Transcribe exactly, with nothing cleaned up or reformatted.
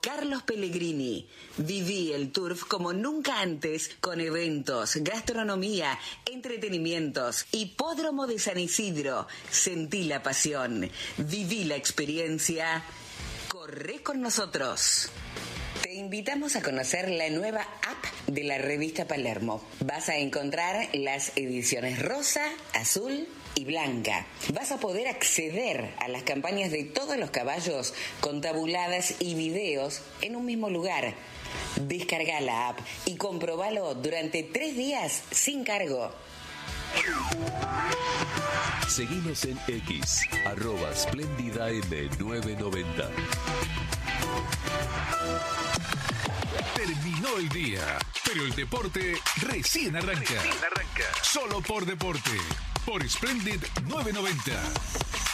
Carlos Pellegrini. Viví el Turf como nunca antes, con eventos, gastronomía, entretenimientos. Hipódromo de San Isidro. Sentí la pasión. Viví la experiencia. Corre con nosotros. Te invitamos a conocer la nueva app de la revista Palermo. Vas a encontrar las ediciones rosa, azul y blanca. Vas a poder acceder a las campañas de todos los caballos con tabuladas y videos en un mismo lugar. Descarga la app y comprobalo durante tres días sin cargo. Seguimos en X, arroba Splendida M novecientos noventa. Terminó el día, pero el deporte recién arranca. Recién arranca. Solo por deporte, por Splendid novecientos noventa.